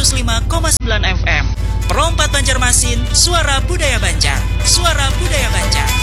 105,9 FM. Pro 4 Banjarmasin, suara budaya Banjar. Suara budaya Banjar.